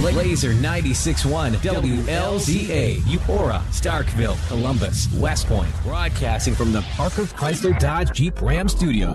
Laser 96.1 WLZA, Eupora, Starkville, Columbus, West Point. Broadcasting from the Parker Chrysler Dodge Jeep Ram Studios.